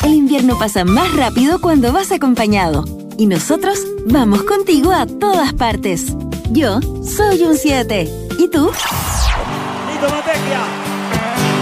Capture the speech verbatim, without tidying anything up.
El invierno pasa más rápido cuando vas acompañado. Y nosotros vamos contigo a todas partes. Yo soy un siete. ¿Y tú? ¡Nito Matecchia!